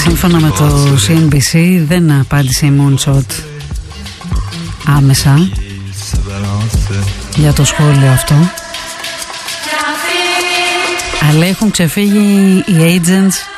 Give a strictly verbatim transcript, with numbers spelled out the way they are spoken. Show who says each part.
Speaker 1: σύμφωνα με το σι εν μπι σι δεν απάντησε η Moonshot άμεσα για το σχόλιο αυτό, αλλά έχουν ξεφύγει οι agents